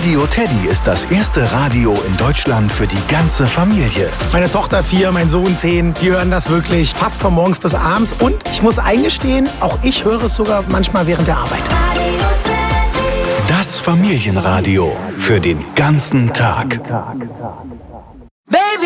Radio Teddy ist das erste Radio in Deutschland für die ganze Familie. Meine Tochter 4, mein Sohn 10, die hören das wirklich fast von morgens bis abends. Und ich muss eingestehen, auch ich höre es sogar manchmal während der Arbeit. Das Familienradio für den ganzen Tag. Baby.